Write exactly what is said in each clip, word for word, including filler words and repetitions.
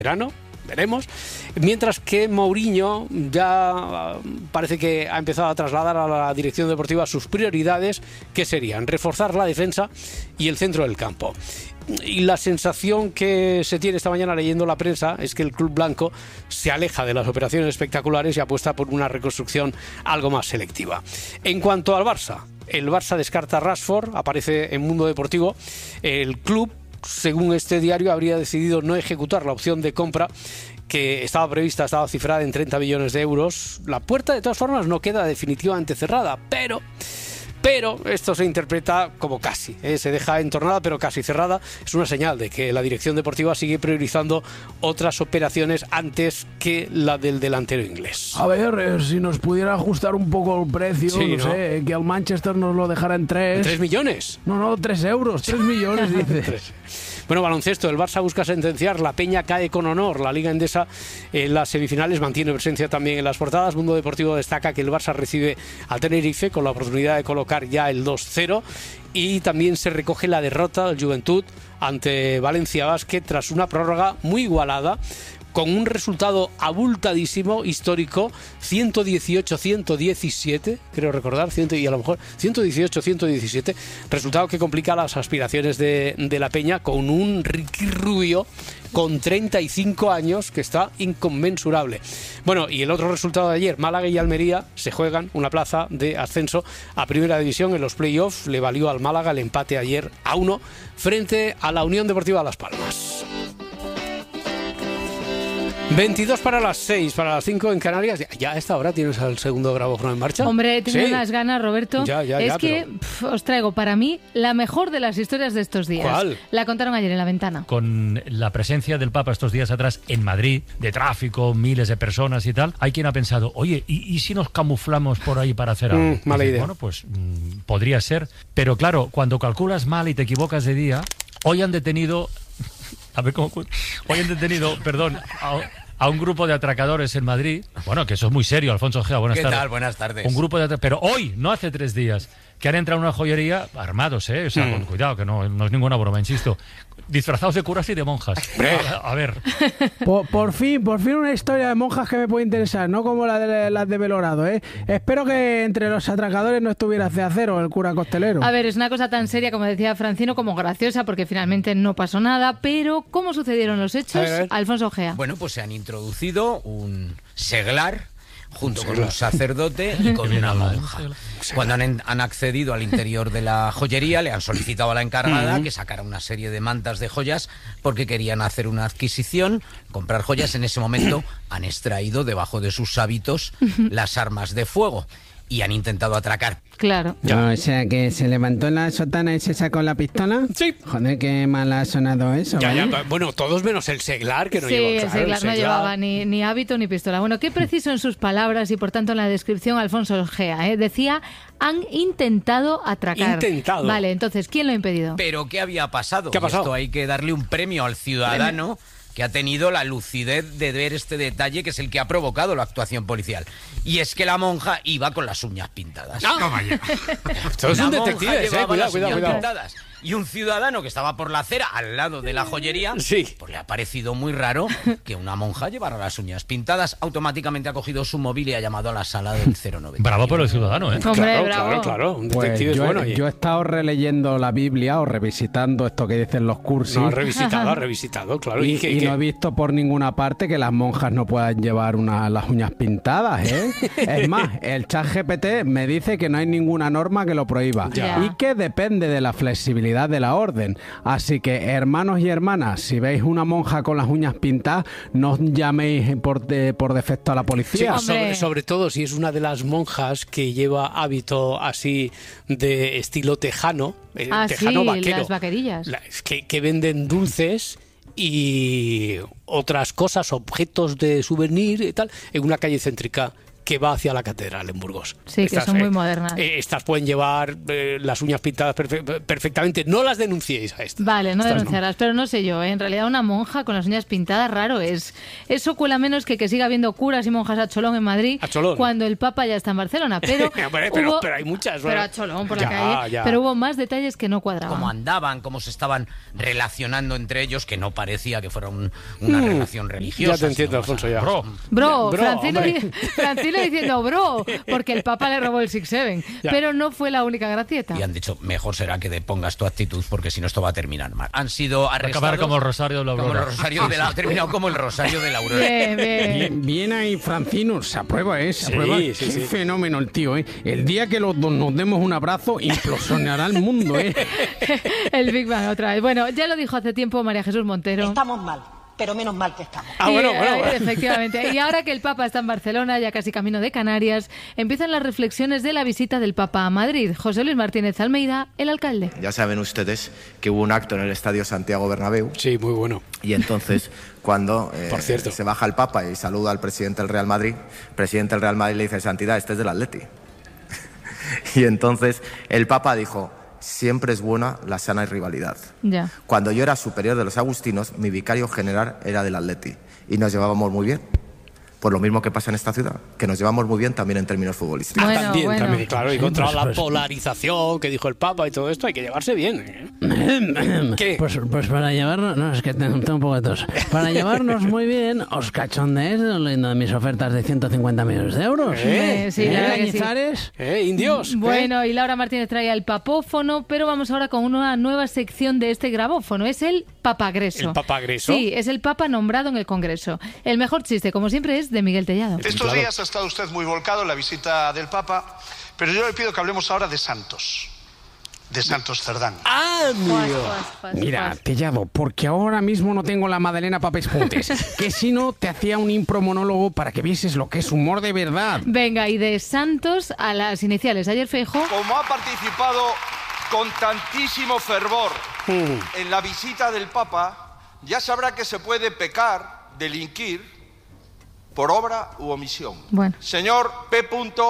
verano. Veremos. Mientras que Mourinho ya parece que ha empezado a trasladar a la dirección deportiva sus prioridades, que serían reforzar la defensa y el centro del campo. Y la sensación que se tiene esta mañana leyendo la prensa es que el club blanco se aleja de las operaciones espectaculares y apuesta por una reconstrucción algo más selectiva. En cuanto al Barça, el Barça descarta a Rashford, aparece en Mundo Deportivo. El club, según este diario, habría decidido no ejecutar la opción de compra que estaba prevista, estaba cifrada en treinta millones de euros. La puerta, de todas formas, no queda definitivamente cerrada, pero... Pero esto se interpreta como casi, ¿eh? Se deja entornada pero casi cerrada. Es una señal de que la dirección deportiva sigue priorizando otras operaciones antes que la del delantero inglés. A ver, eh, si nos pudiera ajustar un poco el precio, sí, no, ¿no? sé, que al Manchester nos lo dejara en tres. ¿En tres millones? No, no, tres euros, tres millones, dice. Bueno, baloncesto, el Barça busca sentenciar, la Peña cae con honor, la Liga Endesa en las semifinales mantiene presencia también en las portadas. Mundo Deportivo destaca que el Barça recibe al Tenerife con la oportunidad de colocar ya el dos cero y también se recoge la derrota del Juventud ante Valencia Basket tras una prórroga muy igualada, con un resultado abultadísimo, histórico, ciento dieciocho a ciento diecisiete, creo recordar, y a lo mejor ciento dieciocho a ciento diecisiete, resultado que complica las aspiraciones de, de la Peña, con un Ricky Rubio con treinta y cinco años que está inconmensurable. Bueno, y el otro resultado de ayer, Málaga y Almería se juegan una plaza de ascenso a Primera División en los playoffs. Le valió al Málaga el empate ayer a uno frente a la Unión Deportiva Las Palmas. veintidós para las seis, para las cinco en Canarias. Ya a esta hora tienes el segundo grabófono en marcha. Hombre, tengo ¿Sí? unas ganas, Roberto. Ya, ya, es ya, que pero... pf, os traigo para mí la mejor de las historias de estos días. ¿Cuál? La contaron ayer en La Ventana. Con la presencia del Papa estos días atrás en Madrid, de tráfico, miles de personas y tal, hay quien ha pensado, oye, ¿y, y si nos camuflamos por ahí para hacer algo? Mm, mala Dices, idea. Bueno, pues mm, podría ser. Pero claro, cuando calculas mal y te equivocas de día, hoy han detenido... A ver cómo... Hoy han detenido, perdón... A, a un grupo de atracadores en Madrid. Bueno, que eso es muy serio, Alfonso Ojea, buenas ¿Qué tardes. tal? Buenas tardes. Un grupo de atracadores, pero hoy, no hace tres días, que han entrado en una joyería armados, ¿eh? O sea, Mm. con cuidado, que no, no es ninguna broma, insisto. Disfrazados de curas y de monjas. A, a ver. Por, por fin, por fin una historia de monjas que me puede interesar, no como la de las de Belorado, ¿eh? Espero que entre los atracadores no estuviera C Acero, el cura costelero. A ver, es una cosa tan seria, como decía Francino, como graciosa, porque finalmente no pasó nada. Pero, ¿cómo sucedieron los hechos? A ver, a ver. Alfonso Ojea. Bueno, pues se han introducido un seglar junto Un con seglar. un sacerdote y con una monja. Cuando han, han accedido al interior de la joyería, le han solicitado a la encargada Mm. que sacara una serie de mantas de joyas porque querían hacer una adquisición, comprar joyas. En ese momento han extraído debajo de sus hábitos las armas de fuego y han intentado atracar. Claro. O sea, que se levantó en la sotana y se sacó la pistola. Sí. Joder, qué mal ha sonado eso. Ya, ya, ¿vale? bueno, todos menos el seglar, que no sí, lleva, el claro, seglar el no seglar. llevaba ni, ni hábito ni pistola. Bueno, qué preciso en sus palabras y por tanto en la descripción Alfonso Ojea, ¿eh? Decía, han intentado atracar. Intentado. Vale, entonces, ¿quién lo ha impedido? Pero ¿qué había pasado? ¿Qué ha pasado? Esto hay que darle un premio al ciudadano que ha tenido la lucidez de ver este detalle, que es el que ha provocado la actuación policial. Y es que la monja iba con las uñas pintadas. Toma ya. Todos La son monja detectives, eh. llevaba Cuidado, las cuidado, uñas cuidado. pintadas. Y un ciudadano que estaba por la acera al lado de la joyería, Sí. pues le ha parecido muy raro que una monja llevara las uñas pintadas. Automáticamente ha cogido su móvil y ha llamado a la sala del cero noventa. Bravo por el ciudadano, ¿eh? Hombre, Claro, bravo. claro, claro. Un Pues detective yo, es bueno. he, oye. yo he estado releyendo la Biblia o revisitando esto que dicen los cursis. No, ha revisitado, ha revisitado, claro. Y, ¿Y qué- y qué? no he visto por ninguna parte que las monjas no puedan llevar una, las uñas pintadas, ¿eh? Es más, el chat G P T me dice que no hay ninguna norma que lo prohíba Ya. y que depende de la flexibilidad de la orden. Así que, hermanos y hermanas, si veis una monja con las uñas pintadas, no os llaméis por, de- por defecto a la Sí, policía. Hombre. sobre, sobre todo si es una de las monjas que lleva hábito así de estilo tejano, eh, Ah, tejano sí, vaquero, las vaquerillas. La- que, que venden dulces y otras cosas, objetos de souvenir y tal, en una calle céntrica que va hacia la catedral en Burgos. Sí, estas, que son muy eh, modernas. Eh, estas pueden llevar eh, las uñas pintadas perfe- perfectamente. No las denunciéis a estas. Vale, no Estas denunciarás, pero no sé yo, ¿eh? En realidad una monja con las uñas pintadas, raro es. Eso cuela menos que que siga habiendo curas y monjas a cholón en Madrid A cholón. cuando el Papa ya está en Barcelona. Pero, Hombre, pero, hubo- pero hay muchas. pero bueno. a cholón por Ya, la calle. ya. Pero hubo más detalles que no cuadraban. Cómo andaban, cómo se estaban relacionando entre ellos, que no parecía que fuera un- una Mm, relación religiosa. ya te entiendo, sino Alfonso, más ya. bro. Bro, Bro, Francino, hombre. di- Francino diciendo bro, porque el Papa le robó el Six Seven. Ya. Pero no fue la única gracieta. Y han dicho, mejor será que depongas tu actitud porque si no esto va a terminar mal. Han sido arrestados. Acabar como el Rosario de la como el Aurora. Rosario de la, ha terminado como el Rosario de la Aurora. Bien, bien. Bien, bien ahí, Francino, se aprueba, ¿eh? Se Sí, aprueba. sí, Qué sí. fenómeno el tío, ¿eh? El día que los dos nos demos un abrazo, implosionará el mundo, ¿eh? El Big Bang otra vez. Bueno, ya lo dijo hace tiempo María Jesús Montero. Estamos mal, pero menos mal que estamos. Ah, Y, bueno, eh, bueno, bueno. Efectivamente. Y ahora que el Papa está en Barcelona, ya casi camino de Canarias, empiezan las reflexiones de la visita del Papa a Madrid. José Luis Martínez Almeida, el alcalde. Ya saben ustedes que hubo un acto en el Estadio Santiago Bernabéu Sí, muy bueno. y entonces cuando eh, Por cierto. se baja el Papa y saluda al presidente del Real Madrid, el presidente del Real Madrid le dice, Santidad, este es del Atleti. Y entonces el Papa dijo, siempre es buena la sana rivalidad. Ya. Cuando yo era superior de los agustinos, mi vicario general era del Atleti y nos llevábamos muy bien. Por lo mismo que pasa en esta ciudad, que nos llevamos muy bien también en términos futbolísticos. Bueno, también, bueno. también, claro. Y Sí, contra pues, la pues- polarización que dijo el Papa y todo esto, hay que llevarse bien. ¿eh? ¿Qué? Pues, pues para llevarnos... No, es que tengo, tengo un poco de tos. Para llevarnos muy bien, os cachondeéis leyendo de mis ofertas de ciento cincuenta millones de euros. ¿Eh? Eh, sí, la verdad que sí. Cañizares? ¿Eh? ¿Indios? ¿Eh? Bueno, y Laura Martínez trae el papófono, pero vamos ahora con una nueva sección de este grabófono. Es el papagreso. ¿El papagreso? Sí, es el papa nombrado en el Congreso. El mejor chiste, como siempre, es de Miguel Tellado. Estos Claro. días ha estado usted muy volcado en la visita del Papa, pero yo le pido que hablemos ahora de Santos, de Santos Cerdán. ¡Ah, amigo! Mira, Tellado, porque ahora mismo no tengo la Madalena Papes Juntes, que si no te hacía un impromonólogo para que vieses lo que es humor de verdad. Venga, y de Santos a las iniciales. Ayer Feijóo... Como ha participado con tantísimo fervor Mm. en la visita del Papa, ya sabrá que se puede pecar, delinquir, por obra u omisión. Bueno. Señor P.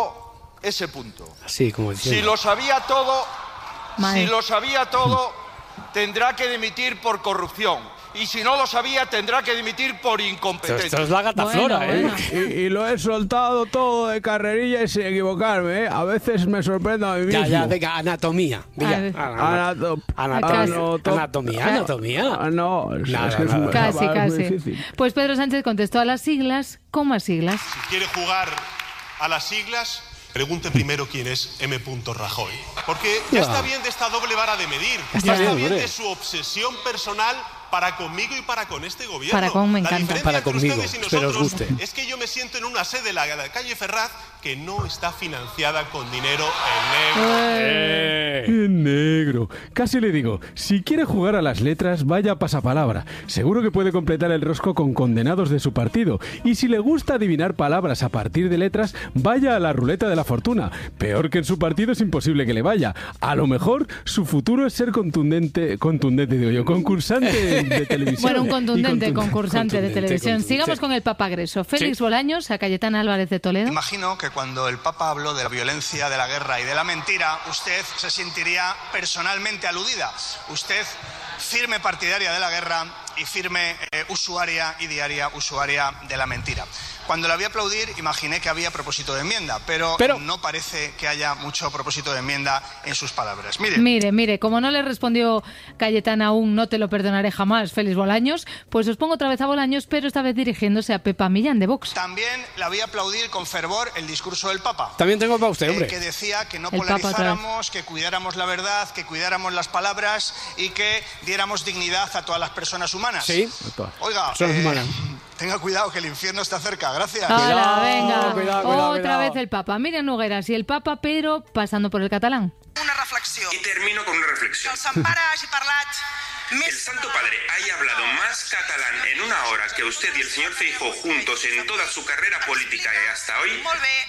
S. Así como diciendo. Si lo sabía todo, Madre. si lo sabía todo, tendrá que dimitir por corrupción. Y si no lo sabía, tendrá que dimitir por Esto, incompetente. esto es la gata Bueno, flora, ¿eh? bueno. Y, y lo he soltado todo de carrerilla y sin equivocarme, ¿eh? A veces me sorprendo a mí mismo. Ya, ya, venga, anatomía. Venga, A ver. ana- Anato- anatomía. anato- Anatomía, anatomía. Ah, no, es, Nada, es que es nada. un- Casi, es muy casi. difícil. Pues Pedro Sánchez contestó a las siglas con más siglas. Si quiere jugar a las siglas, pregunte primero quién es M. Rajoy. Porque ya está bien de esta doble vara de medir. Está Ya bien, está bien hombre. de su obsesión personal para conmigo y para con este gobierno. Para con me La encanta. diferencia Para entre conmigo, ustedes y espero os nosotros guste. es que yo me siento en una sede de la calle Ferraz que no está financiada con dinero en negro. Eh. En negro. Casi le digo, si quiere jugar a las letras, vaya a pasapalabra. Seguro que puede completar el rosco con condenados de su partido. Y si le gusta adivinar palabras a partir de letras, vaya a la ruleta de la fortuna. Peor que en su partido es imposible que le vaya. A lo mejor su futuro es ser contundente, contundente digo yo, concursante de televisión. Bueno, un Y contundente contundente. concursante de Contundente, televisión. contundente. Sigamos con el papagreso. Félix Sí. Bolaños, a Cayetana Álvarez de Toledo. Imagino que cuando el Papa habló de la violencia, de la guerra y de la mentira, usted se sentiría personalmente aludida. Usted, firme partidaria de la guerra y firme eh, usuaria y diaria usuaria de la mentira. Cuando la vi aplaudir, imaginé que había propósito de enmienda, pero, Pero- no parece que haya mucho propósito de enmienda en sus palabras. Mire, Mire, mire, como no le respondió Cayetana aún, no te lo perdonaré jamás, Félix Bolaños, pues os pongo otra vez a Bolaños, pero esta vez dirigiéndose a Pepa Millán de Vox. también la vi aplaudir con fervor el discurso del Papa. También tengo para usted, eh, hombre. que decía que no El Papa otra vez. polarizáramos, que cuidáramos la verdad, que cuidáramos las palabras y que diéramos dignidad a todas las personas humanas. Sí. Oiga, Personas eh, humanas. tenga cuidado que el infierno está cerca. Gracias. ¡Hala, venga! cuidado, cuidado, Otra cuidado. vez el Papa. Miriam Nogueras y el Papa, pero pasando por el catalán. Una reflexió. Y termino con una reflexión. El Sant Pare hagi parlat El més Santo Padre haya hablado más catalán en una hora que usted y el señor Feijóo juntos en toda su carrera política y hasta hoy. Molt bé,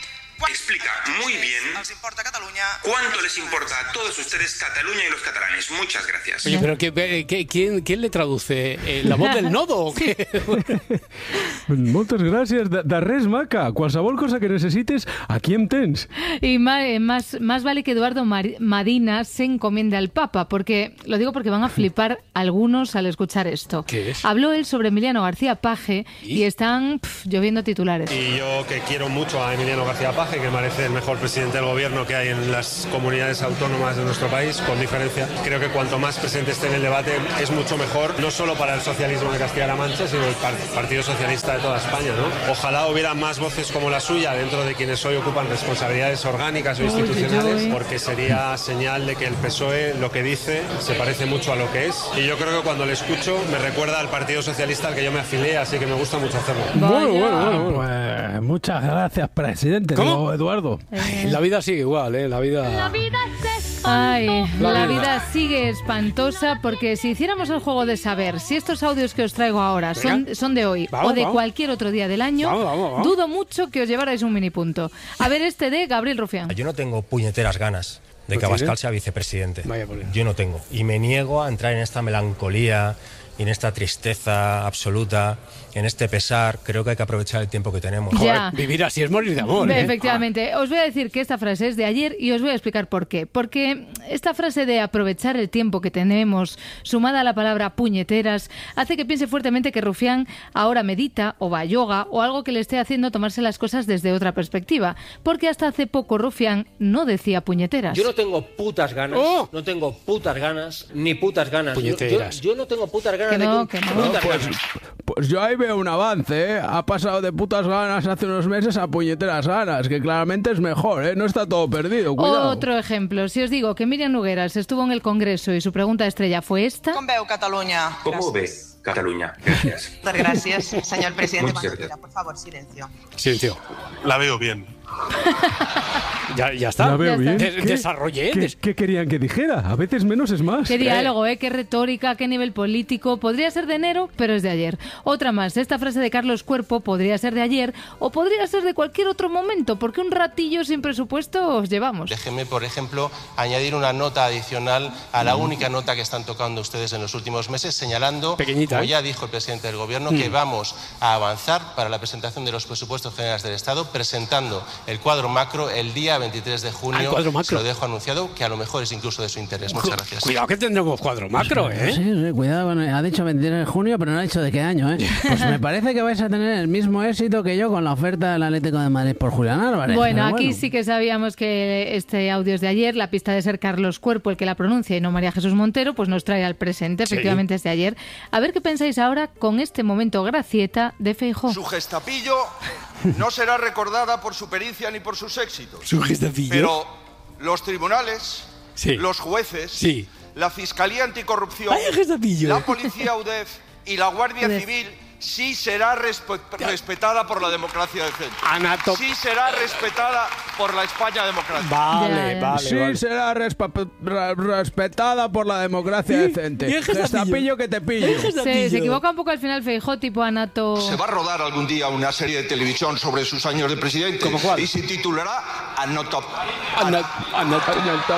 explica muy bien cuánto les importa a todos ustedes Cataluña y los catalanes. Muchas gracias. Oye, pero ¿qué, qué, quién, ¿quién le traduce? Eh, ¿La voz del nodo o qué? Moltes gràcies. De, de res, maca. Qualsevol cosa que necesites, aquí em tens. Y más, más, más vale que Eduardo Mar- Madina se encomiende al Papa, porque lo digo porque van a flipar algunos al escuchar esto. ¿Qué es? Habló él sobre Emiliano García Paje y, y están pff, lloviendo titulares. Y yo que quiero mucho a Emiliano García Paje, que me parece el mejor presidente del gobierno que hay en las comunidades autónomas de nuestro país, con diferencia. Creo que cuanto más presente esté en el debate es mucho mejor, no solo para el socialismo de Castilla-La Mancha, sino el par- Partido Socialista de toda España, ¿no? Ojalá hubiera más voces como la suya dentro de quienes hoy ocupan responsabilidades orgánicas o institucionales, porque sería señal de que el P S O E lo que dice se parece mucho a lo que es. Y yo creo que cuando le escucho me recuerda al Partido Socialista al que yo me afilié, así que me gusta mucho hacerlo. Bueno, bueno, bueno, bueno. Pues muchas gracias, presidente. ¿Cómo? Digo, Eduardo. Ay, la vida sigue igual, ¿eh? La vida... La vida se Ay, la, la vida. vida sigue espantosa, porque si hiciéramos el juego de saber si estos audios que os traigo ahora son, son de hoy vamos, o de vamos. cualquier otro día del año, vamos, vamos, vamos. dudo mucho que os llevarais un mini punto. A ver este de Gabriel Rufián. Yo no tengo puñeteras ganas de que Abascal sea vicepresidente. Yo no tengo. Y me niego a entrar en esta melancolía y en esta tristeza absoluta, en este pesar. Creo que hay que aprovechar el tiempo que tenemos. Joder, vivir así es morir de amor, ¿eh? Efectivamente. Os voy a decir que esta frase es de ayer y os voy a explicar por qué. Porque esta frase de aprovechar el tiempo que tenemos, sumada a la palabra puñeteras, hace que piense fuertemente que Rufián ahora medita o va a yoga o algo que le esté haciendo tomarse las cosas desde otra perspectiva. Porque hasta hace poco Rufián no decía puñeteras. Yo no tengo putas ganas, oh. no tengo putas ganas, ni putas ganas. Puñeteras. Yo, yo no tengo putas ganas. Que no, de que no. Putas pues, ganas. pues yo ahí veo un avance, ¿eh? Ha pasado de putas ganas hace unos meses a puñeteras ganas, que claramente es mejor, ¿eh? No está todo perdido, cuidado. Otro ejemplo, si os digo que Míriam Nogueras estuvo en el Congreso y su pregunta estrella fue esta... Com veu Catalunya? ¿Cómo ves Cataluña? Gracias. Muchas gracias, señor presidente. Muchas gracias. Por favor, silencio. Silencio. La veo bien. Ya, ya está. La veo bien. De- desarrollé. ¿Qué, Des- qué querían que dijera? A veces menos es más. Qué diálogo, ¿eh? Qué retórica, qué nivel político. Podría ser de enero, pero es de ayer. Otra más, esta frase de Carlos Cuerpo podría ser de ayer o podría ser de cualquier otro momento, porque un ratillo sin presupuesto os llevamos. Déjenme, por ejemplo, añadir una nota adicional a la única nota que están tocando ustedes en los últimos meses, señalando, Pequeñita, como ¿eh? ya dijo el presidente del Gobierno, Mm. que vamos a avanzar para la presentación de los presupuestos generales del Estado, presentando el cuadro macro el día veintitrés de Ah, el junio. cuadro macro. Se lo dejo anunciado, que a lo mejor es incluso de su interés. Muchas gracias. Cuidado que tendremos cuadro macro, ¿eh? Sí, sí, cuidado, bueno, ha dicho veintitrés de junio, pero no ha dicho de qué año, ¿eh? Pues me parece que vais a tener el mismo éxito que yo con la oferta del Atlético de Madrid por Julián Álvarez. Bueno, pero aquí bueno. sí que sabíamos que este audio es de ayer, la pista de ser Carlos Cuerpo el que la pronuncia y no María Jesús Montero, pues nos trae al presente, Sí. efectivamente es de ayer. A ver qué pensáis ahora con este momento gracieta de Feijóo. Su gestapillo no será recordada por su pericia ni por sus éxitos. ¿Su gestapillo? Pero los tribunales, Sí. los jueces, Sí. la Fiscalía Anticorrupción, Vaya gestapillo. la Policía U D E F y la Guardia U D E F. Civil sí será respe- respetada por la democracia decente. Anato- Sí será respetada por la España democrática. Vale, Ya, ya. vale, Sí, vale. será respa- ra- respetada por la democracia ¿Y? decente. ¿Y el gestapillo? Gestapillo que te pillo. El gestapillo. Se, se equivoca un poco al final Feijóo, tipo Anato... Se va a rodar algún día una serie de televisión sobre sus años de presidente. ¿Cómo cuál? Y se titulará Anotop. Ana- Anato-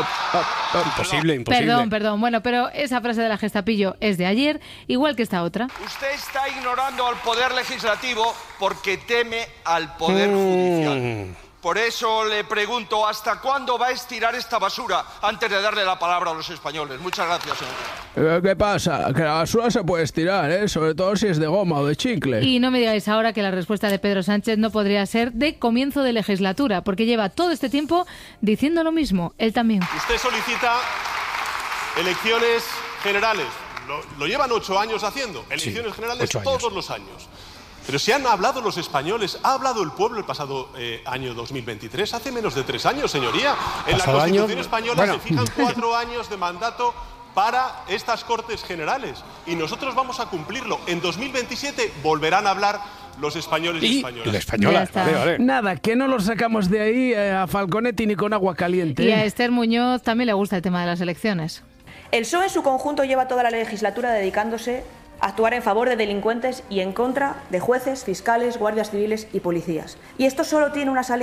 Imposible, imposible. Perdón, perdón. Bueno, pero esa frase de la gestapillo es de ayer, igual que esta otra. Usted está ignorando al Poder Legislativo porque teme al Poder Mm. Judicial. Por eso le pregunto, ¿hasta cuándo va a estirar esta basura antes de darle la palabra a los españoles? Muchas gracias, señor. Eh, ¿Qué pasa? Que la basura se puede estirar, ¿eh? Sobre todo si es de goma o de chicle. Y no me digáis ahora que la respuesta de Pedro Sánchez no podría ser de comienzo de legislatura, porque lleva todo este tiempo diciendo lo mismo, él también. Usted solicita elecciones generales. Lo, lo llevan ocho años haciendo. Elecciones generales ocho años. todos los años. Pero si han hablado los españoles, ha hablado el pueblo el pasado eh, año dos mil veintitrés, hace menos de tres años, señoría. En la Pasado Constitución año, española bueno. se fijan cuatro años de mandato para estas Cortes Generales. Y nosotros vamos a cumplirlo. En dos mil veintisiete volverán a hablar los españoles y, Y españolas. la española, vale, vale. Nada, que no lo sacamos de ahí eh, a Falconetti ni con agua caliente. Y a Esther Muñoz también le gusta el tema de las elecciones. El P S O E en su conjunto lleva toda la legislatura dedicándose a actuar en favor de delincuentes y en contra de jueces, fiscales, guardias civiles y policías. Y esto solo tiene una salida: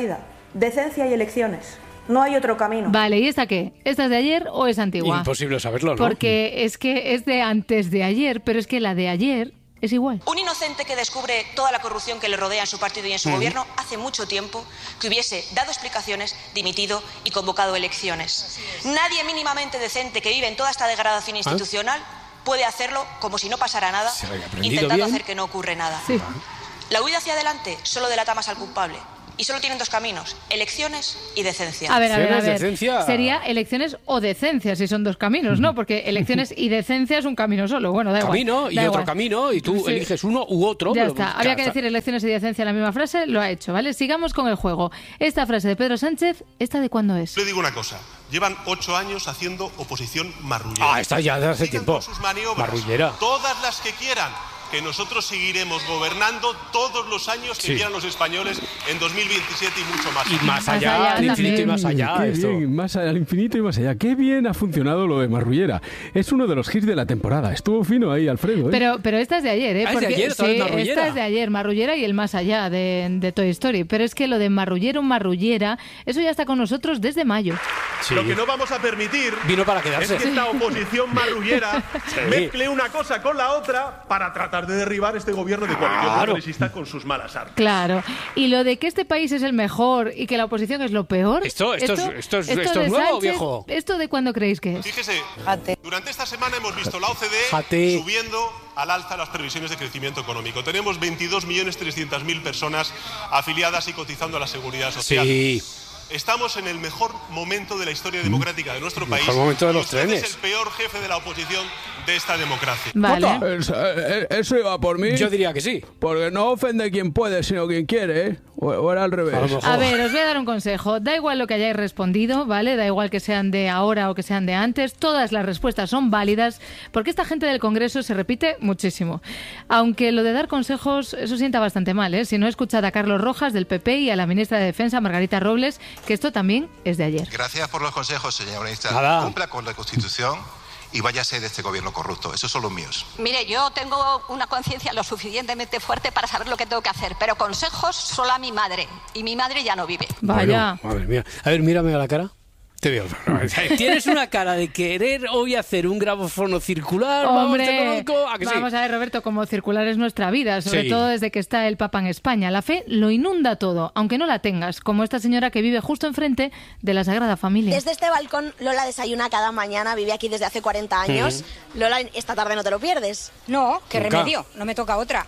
decencia y elecciones. No hay otro camino. Vale, ¿y esta qué? ¿Esta es de ayer o es antigua? Imposible saberlo, ¿no? Porque es que es de antes de ayer, pero es que la de ayer es igual. Un inocente que descubre toda la corrupción que le rodea en su partido y en su Mm. gobierno hace mucho tiempo que hubiese dado explicaciones, dimitido y convocado elecciones. Nadie mínimamente decente que vive en toda esta degradación institucional puede hacerlo como si no pasara nada, Se había aprendido intentando bien. hacer que no ocurre nada. Sí. La huida hacia adelante solo delata más al culpable. Y solo tienen dos caminos, elecciones y decencia. A ver, a ver, a ver. Decencia. Sería elecciones o decencia, si son dos caminos, ¿no? Porque elecciones y decencia es un camino solo. Bueno, da igual. Camino y da otro igual. camino y tú Sí. eliges uno u otro. Ya pero, está. pues, Había ya que está. decir elecciones y decencia en la misma frase, lo ha hecho, ¿vale? Sigamos con el juego. Esta frase de Pedro Sánchez, ¿esta de cuándo es? Le digo una cosa, llevan ocho años haciendo oposición marrullera. Ah, esta ya de hace Sigan tiempo. con sus maniobras, Marrullera. todas las que quieran, que nosotros seguiremos gobernando todos los años que Sí. quieran los españoles en dos mil veintisiete y mucho más. Y más allá, allá al infinito y también. más allá. Qué esto. bien, más al infinito y más allá. Qué bien ha funcionado lo de Marrullera. Es uno de los hits de la temporada. Estuvo fino ahí, Alfredo, ¿eh? Pero, pero esta es de ayer, ¿eh? Ah, es de Porque- ayer, otra vez sí, Marrullera. esta es de ayer, Marrullera y el más allá de, de Toy Story. Pero es que lo de Marrullero, Marrullera, eso ya está con nosotros desde mayo. Sí. Lo que no vamos a permitir Vino para quedarse. es que esta oposición marrullera Sí. mezcle una cosa con la otra para tratar de derribar este gobierno de coalición Claro. progresista con sus malas artes. Claro. Y lo de que este país es el mejor y que la oposición es lo peor. Esto- esto es- esto es- esto es de nuevo, Sánchez, viejo. ¿Esto de cuándo creéis que es? Fíjese, durante esta semana hemos visto la O C D E Fíjate. subiendo al alza las previsiones de crecimiento económico. Tenemos veintidós millones trescientas mil personas afiliadas y cotizando a la seguridad social. Sí. Estamos en el mejor momento de la historia democrática de nuestro país. Mejor momento de y los usted trenes. es el peor jefe de la oposición de esta democracia. Vale. Eso, eh, eso iba por mí. Yo diría que sí. Porque no ofende quien puede, sino quien quiere, ¿eh? O, o era al revés. A lo mejor. A ver, os voy a dar un consejo. Da igual lo que hayáis respondido, ¿vale? Da igual que sean de ahora o que sean de antes. Todas las respuestas son válidas porque esta gente del Congreso se repite muchísimo. Aunque lo de dar consejos, eso sienta bastante mal, ¿eh? Si no, escuchad a Carlos Rojas del P P y a la ministra de Defensa, Margarita Robles, que esto también es de ayer. Gracias por los consejos, señora ministra. Nada. Cumpla con la Constitución y váyase de este gobierno corrupto. Esos son los míos. Mire, yo tengo una conciencia lo suficientemente fuerte para saber lo que tengo que hacer, pero consejos solo a mi madre. Y mi madre ya no vive. Vaya. Bueno, madre mía. A ver, mírame a la cara. Te veo. Tienes una cara de querer hoy hacer un grabófono circular. Vamos, te Hombre, conozco. ¿A que sí? vamos a ver, Roberto, como circular es nuestra vida, sobre Sí. todo desde que está el Papa en España. La fe lo inunda todo, aunque no la tengas, como esta señora que vive justo enfrente de la Sagrada Familia. Desde este balcón, Lola desayuna cada mañana, vive aquí desde hace cuarenta años. Lola, esta tarde no te lo pierdes. No, qué Nunca. remedio, no me toca otra.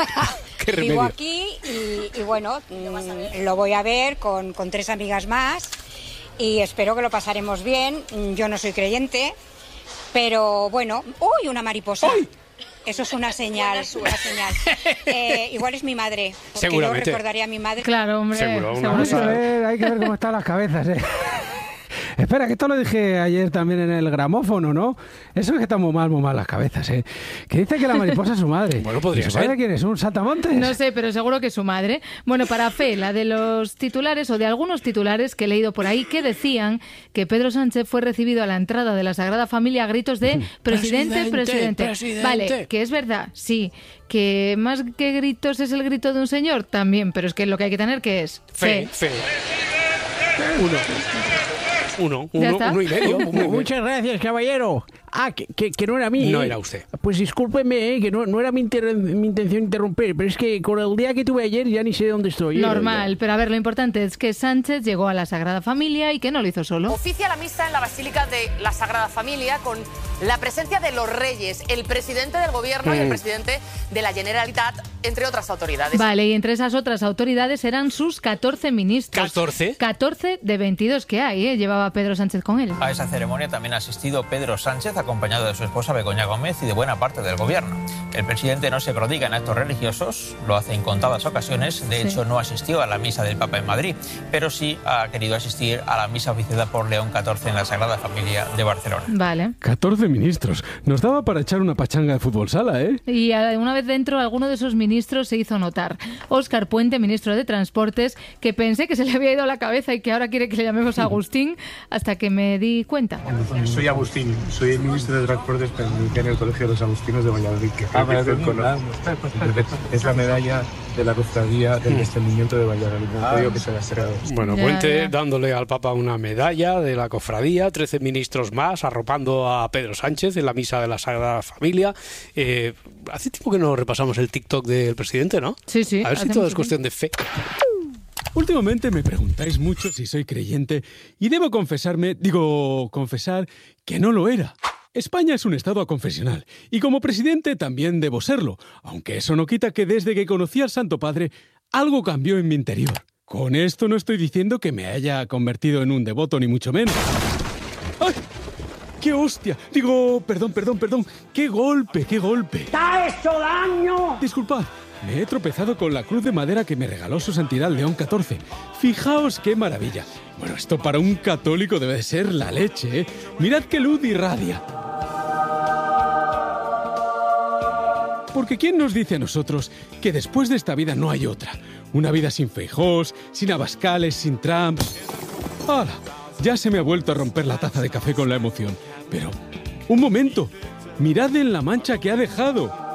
Qué Vivo remedio. aquí y, y bueno, mm, lo voy a ver con, con tres amigas más y espero que lo pasaremos bien. Mm, Yo no soy creyente, pero bueno, ¡uy, una mariposa! Eso es una señal, una señal. Eh, igual es mi madre, porque yo Seguramente. recordaré a mi madre. Claro, hombre. Seguro, una Vamos a ver, hay que ver cómo están las cabezas, ¿eh? Espera, que esto lo dije ayer también en el gramófono, ¿no? Eso es que están muy mal, muy mal las cabezas, ¿eh? Que dice que la mariposa es su madre. Bueno, podría ¿Y su ser. madre quién es? ¿Un saltamontes? No sé, pero seguro que es su madre. Bueno, para fe, la de los titulares o de algunos titulares que he leído por ahí que decían que Pedro Sánchez fue recibido a la entrada de la Sagrada Familia a gritos de presidente, Presidente, presidente. presidente. Vale, que es verdad, sí. Que más que gritos es el grito de un señor, también, pero es que lo que hay que tener que es Fe, fe. Uno. Uno, ¿Ya uno, está? uno y medio. uno y medio. Muchas gracias, caballero. Ah, que, que, que no era mí. No ¿eh? era usted. Pues discúlpeme, ¿eh? que no, no era mi, inter- mi intención interrumpir, pero es que con el día que tuve ayer ya ni sé dónde estoy. ¿eh? normal. Pero a ver, lo importante es que Sánchez llegó a la Sagrada Familia y que no lo hizo solo. Oficia la misa en la Basílica de la Sagrada Familia con la presencia de los reyes, el presidente del gobierno y el Mm. presidente de la Generalitat, entre otras autoridades. Vale, y entre esas otras autoridades eran sus catorce ministros. ¿catorce? catorce de veintidós que hay, ¿eh? Llevaba Pedro Sánchez con él. A esa ceremonia también ha asistido Pedro Sánchez, acompañado de su esposa Begoña Gómez y de buena parte del gobierno. El presidente no se prodiga en actos religiosos, lo hace en contadas ocasiones. De Sí. hecho, no asistió a la misa del Papa en Madrid, pero sí ha querido asistir a la misa oficiada por León catorce en la Sagrada Familia de Barcelona. Vale. catorce ministros. Nos daba para echar una pachanga de fútbol sala, ¿eh? Y a- una vez dentro, alguno de esos ministros se hizo notar. Óscar Puente, ministro de Transportes, que pensé que se le había ido la cabeza y que ahora quiere que le llamemos Agustín, hasta que me di cuenta. Soy Agustín, soy el ministro de Transportes, pero en el Colegio de los Agustinos de Valladolid, que creo que fue el color. Es la medalla de la cofradía del descendimiento de Valladolid. No te digo que se haya cerrado. Bueno, Puente dándole al Papa una medalla de la cofradía, trece ministros más arropando a Pedro Sánchez en la misa de la Sagrada Familia. Eh, hace tiempo que no repasamos el TikTok del presidente, ¿no? Sí, sí. A ver si todo es cuestión de fe. Últimamente me preguntáis mucho si soy creyente y debo confesarme, digo, confesar que no lo era. España es un estado aconfesional y como presidente también debo serlo, aunque eso no quita que desde que conocí al Santo Padre algo cambió en mi interior. Con esto no estoy diciendo que me haya convertido en un devoto ni mucho menos. ¡Ay! ¡Qué hostia! Digo, perdón, perdón, perdón. ¡Qué golpe, qué golpe! ¡Te ha hecho daño! Disculpad. Me he tropezado con la cruz de madera que me regaló su santidad León catorce. Fijaos qué maravilla. Bueno, esto para un católico debe de ser la leche, ¿eh? Mirad qué luz irradia. Porque ¿quién nos dice a nosotros que después de esta vida no hay otra? Una vida sin Feijóos, sin Abascales, sin Trump. ¡Hala! Ya se me ha vuelto a romper la taza de café con la emoción. Pero, un momento. Mirad en la mancha que ha dejado.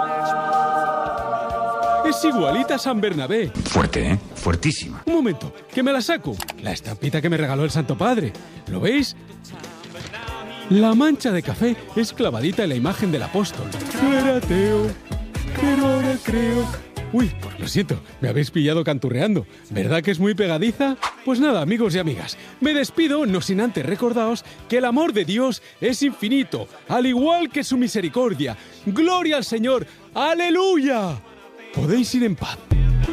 Es igualita a San Bernabé. Fuerte, ¿eh? Fuertísima. Un momento, que me la saco. La estampita que me regaló el Santo Padre. ¿Lo veis? La mancha de café es clavadita en la imagen del apóstol. Yo era ateo, pero ahora creo. Uy, lo siento, me habéis pillado canturreando. ¿Verdad que es muy pegadiza? Pues nada, amigos y amigas, me despido, no sin antes recordaos que el amor de Dios es infinito, al igual que su misericordia. ¡Gloria al Señor! ¡Aleluya! Podéis ir en paz.